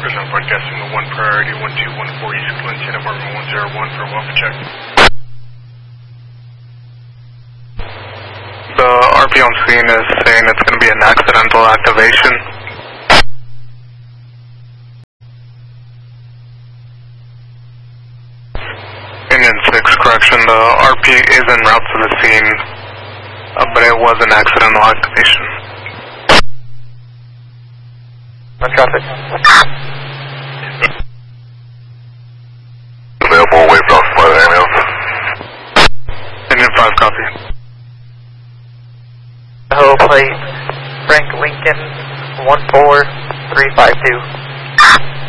Walkers. I'm broadcasting the 1 priority 1214 East Clinton, apartment 101 for a welfare check. The RP on scene is saying it's going to be an accidental activation. Union 6, correction, the RP is en route to the scene, but it was an accidental activation. No traffic. Available wavefront for the ambulance. Union 5, copy. Tahoe plate, Frank Lincoln, 14352.